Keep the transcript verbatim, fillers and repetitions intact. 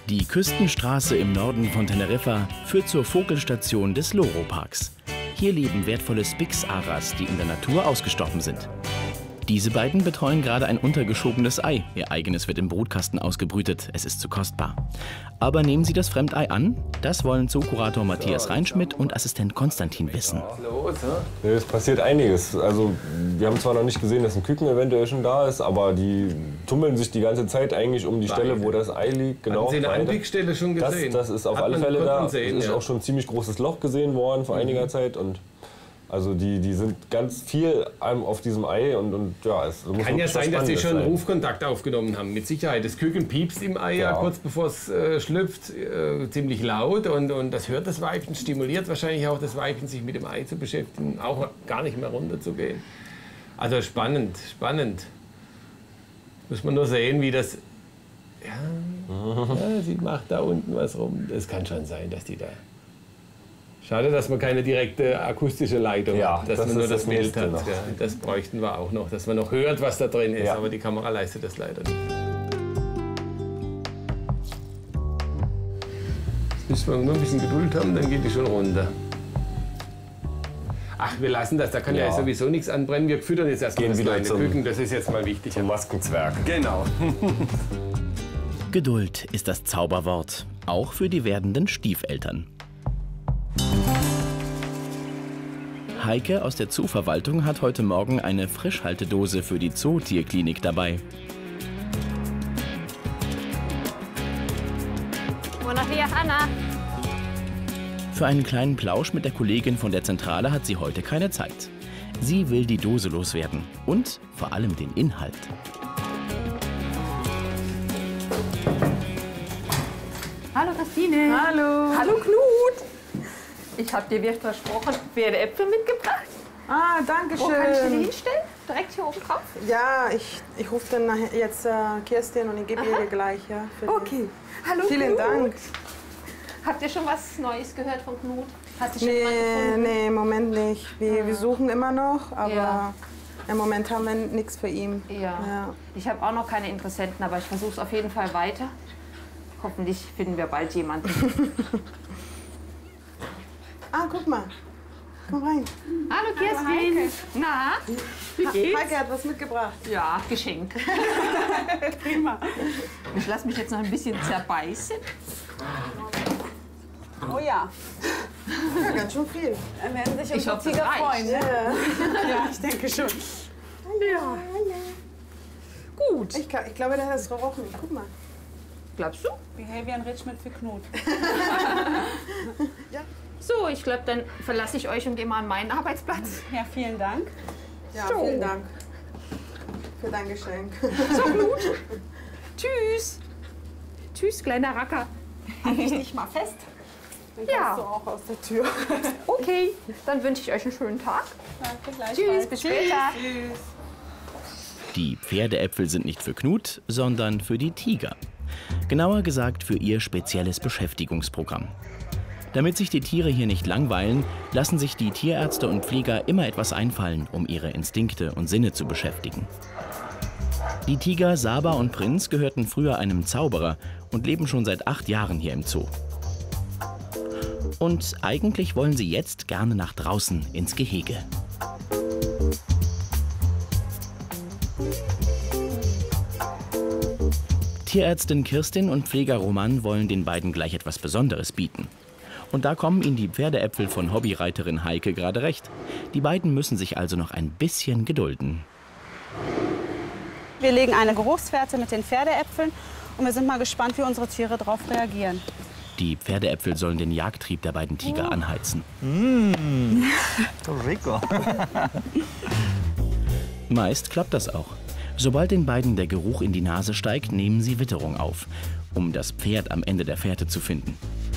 Die Küstenstraße im Norden von Teneriffa führt zur Vogelstation des Loro-Parks. Hier leben wertvolle Spix-Aras, die in der Natur ausgestorben sind. Diese beiden betreuen gerade ein untergeschobenes Ei. Ihr eigenes wird im Brutkasten ausgebrütet. Es ist zu kostbar. Aber nehmen Sie das Fremdei an? Das wollen Zookurator Matthias Reinschmidt und Assistent Konstantin wissen. Ja, es passiert einiges. Also, wir haben zwar noch nicht gesehen, dass ein Küken eventuell schon da ist, aber die tummeln sich die ganze Zeit eigentlich um die Stelle, wo das Ei liegt. Genau, haben Sie eine Anblickstelle schon gesehen? Das, das ist auf Hat alle man, Fälle da. Sehen, es ist ja. auch schon ein ziemlich großes Loch gesehen worden vor mhm. einiger Zeit. Und also die, die sind ganz viel auf diesem Ei und, und ja, es muss kann ja sein, dass die schon sein. Rufkontakt aufgenommen haben. Mit Sicherheit. Das Küken piepst im Ei ja. kurz bevor es äh, schlüpft, äh, ziemlich laut und, und das hört das Weibchen, stimuliert wahrscheinlich auch das Weibchen, sich mit dem Ei zu beschäftigen, auch gar nicht mehr runterzugehen. Also spannend, spannend. Muss man nur sehen, wie das. Ja, ja, sie macht da unten was rum. Es kann schon sein, dass die da. Schade, dass man keine direkte akustische Leitung ja, hat, dass das man nur das, das Bild hat. Noch. Ja, das bräuchten wir auch noch, dass man noch hört, was da drin ist, ja. aber die Kamera leistet das leider nicht. Jetzt müssen wir nur ein bisschen Geduld haben, dann geht die schon runter. Ach, wir lassen das, da kann ja, ja sowieso nichts anbrennen. Wir füttern jetzt erstmal das kleine Küken, das ist jetzt mal wichtig. Zum Maskenzwerg. Genau. Geduld ist das Zauberwort, auch für die werdenden Stiefeltern. Heike aus der Zooverwaltung hat heute Morgen eine Frischhaltedose für die Zootierklinik dabei. Buenos días, Anna. Für einen kleinen Plausch mit der Kollegin von der Zentrale hat sie heute keine Zeit. Sie will die Dose loswerden und vor allem den Inhalt. Hallo Christine. Hallo. Hallo Knut. Ich habe dir, wie versprochen, Pferdeäpfel mitgebracht. Ah, danke schön. Wo kann ich die hinstellen? Direkt hier oben drauf? Ja, ich, ich rufe dann nachher jetzt äh, Kerstin und ich gebe ihr gleich. Ja, für okay. Hallo Vielen Knut. Dank. Habt ihr schon was Neues gehört von Knut? Hat sich schon Nee, jemand gefunden? nee, im Moment nicht. Wir, Ah. wir suchen immer noch, aber Ja. im Moment haben wir nichts für ihn. Ja. Ja. Ich habe auch noch keine Interessenten, aber ich versuche es auf jeden Fall weiter. Hoffentlich finden wir bald jemanden. Ah, guck mal. Komm rein. Hallo Kerstin. Na, wie geht's? Heike hat was mitgebracht. Ja, Geschenk. Prima. Ich lasse mich jetzt noch ein bisschen zerbeißen. Oh ja. Ja, ganz schön viel. Dann werden sich Ich unsere hoffe, das Tiger reicht. freuen. Ne? Ja. Ja, ich denke schon. Ja. Gut. Ich, ich glaube, der hat es gerochen. Guck mal. Glaubst du? Behavior Enrichment für Knut. Ja. So, ich glaube, dann verlasse ich euch und gehe mal an meinen Arbeitsplatz. Ja, vielen Dank. Ja, So. vielen Dank für dein Geschenk. So gut. Tschüss. Tschüss, kleiner Racker. Halte ich dich mal fest. Dann Ja. kommst du auch aus der Tür. Okay, dann wünsche ich euch einen schönen Tag. Danke, gleichfalls. Tschüss, bis später. Tschüss. Die Pferdeäpfel sind nicht für Knut, sondern für die Tiger. Genauer gesagt für ihr spezielles Beschäftigungsprogramm. Damit sich die Tiere hier nicht langweilen, lassen sich die Tierärzte und Pfleger immer etwas einfallen, um ihre Instinkte und Sinne zu beschäftigen. Die Tiger Saba und Prinz gehörten früher einem Zauberer und leben schon seit acht Jahren hier im Zoo. Und eigentlich wollen sie jetzt gerne nach draußen ins Gehege. Tierärztin Kirstin und Pfleger Roman wollen den beiden gleich etwas Besonderes bieten. Und da kommen ihnen die Pferdeäpfel von Hobbyreiterin Heike gerade recht. Die beiden müssen sich also noch ein bisschen gedulden. Wir legen eine Geruchsfährte mit den Pferdeäpfeln und wir sind mal gespannt, wie unsere Tiere darauf reagieren. Die Pferdeäpfel sollen den Jagdtrieb der beiden Tiger anheizen. Mmh, rico. Meist klappt das auch. Sobald den beiden der Geruch in die Nase steigt, nehmen sie Witterung auf, um das Pferd am Ende der Fährte zu finden.